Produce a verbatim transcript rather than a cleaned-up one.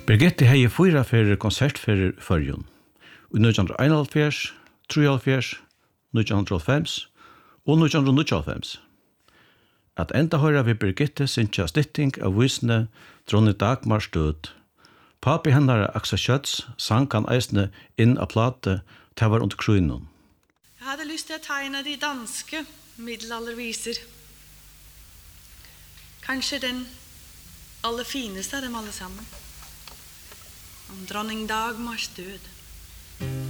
Birgitte hei fyra fyrir konsert fyrir Førjun. I nítjan hundrað og einoghálvfjerðs, trýoghálvfjerðs, nítjan hundrað og hálvfems og nítjan hundrað og níggjuoghálvfems. At enda høyra vi Birgitte syntja stytting av vísne Dronning Dagmar stød. Papi hennara Axel Schøtz sang han eisne inn av plate til var under krøynen. Jeg hadde lyst til å tegne de danske middelalderviser. Kanskje den aller fineste av dem alle sammen. Om dronning Dagmars død.